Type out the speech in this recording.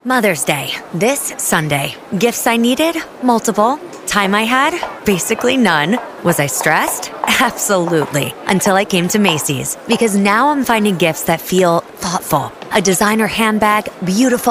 Mother's Day, this Sunday. Gifts I needed? Multiple. Time I had? Basically none. Was I stressed? Absolutely. Until I came to Macy's. Because now I'm finding gifts that feel thoughtful. A designer handbag, beautiful